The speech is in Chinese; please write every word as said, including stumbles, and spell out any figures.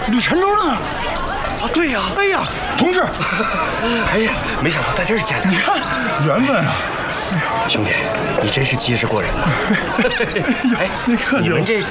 吕晨洲呢？ 啊，对呀， 哎呀，同志， 哎呀，没想到在这儿见着。 你看缘分啊！ 兄弟，你真是机智过人呐！哎， 你客气了你们这